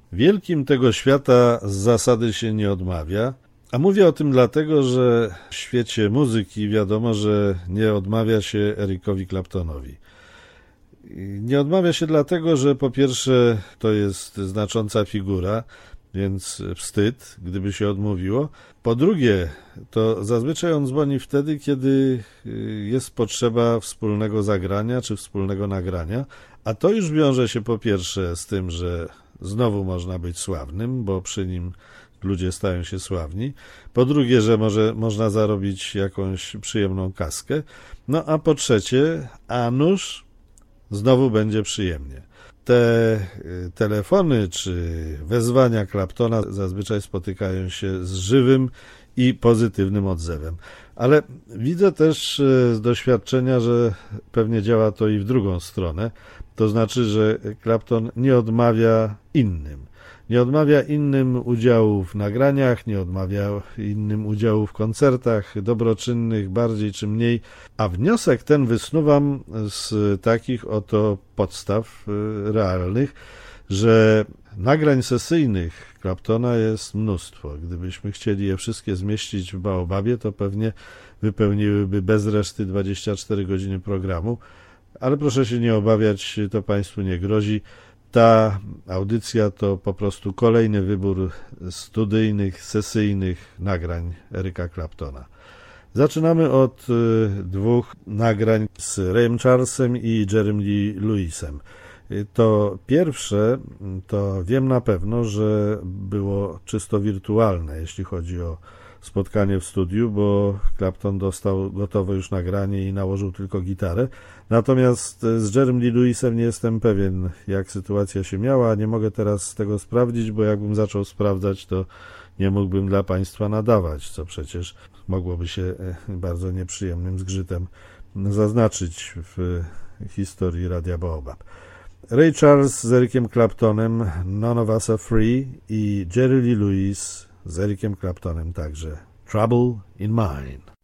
Wielkim tego świata z zasady się nie odmawia, a mówię o tym dlatego, że w świecie muzyki wiadomo, że nie odmawia się Ericowi Claptonowi. Nie odmawia się dlatego, że po pierwsze to jest znacząca figura, więc wstyd, gdyby się odmówiło. Po drugie, to zazwyczaj on dzwoni wtedy, kiedy jest potrzeba wspólnego zagrania czy wspólnego nagrania, a to już wiąże się po pierwsze z tym, że znowu można być sławnym, bo przy nim ludzie stają się sławni. Po drugie, że można zarobić jakąś przyjemną kaskę. No a po trzecie, a nuż znowu będzie przyjemnie. Te telefony czy wezwania Claptona zazwyczaj spotykają się z żywym i pozytywnym odzewem. Ale widzę też z doświadczenia, że pewnie działa to i w drugą stronę. To znaczy, że Clapton nie odmawia innym. Nie odmawia innym udziału w nagraniach, nie odmawia innym udziału w koncertach dobroczynnych, bardziej czy mniej, a wniosek ten wysnuwam z takich oto podstaw realnych, że nagrań sesyjnych Claptona jest mnóstwo. Gdybyśmy chcieli je wszystkie zmieścić w Baobabie, to pewnie wypełniłyby bez reszty 24 godziny programu, ale proszę się nie obawiać, to Państwu nie grozi. Ta audycja to po prostu kolejny wybór studyjnych, sesyjnych nagrań Erica Claptona. Zaczynamy od dwóch nagrań z Rayem Charlesem i Jerrym Lee Lewisem. To pierwsze, to wiem na pewno, że było czysto wirtualne, jeśli chodzi o spotkanie w studiu, bo Clapton dostał gotowe już nagranie i nałożył tylko gitarę. Natomiast z Jerrym Lee Lewisem nie jestem pewien, jak sytuacja się miała. Nie mogę teraz tego sprawdzić, bo jakbym zaczął sprawdzać, to nie mógłbym dla Państwa nadawać, co przecież mogłoby się bardzo nieprzyjemnym zgrzytem zaznaczyć w historii Radia Baobab. Ray Charles z Ericiem Claptonem, None of Us Are Free, i Jerry Lee Lewis z Ericiem Claptonem także, Trouble in Mind.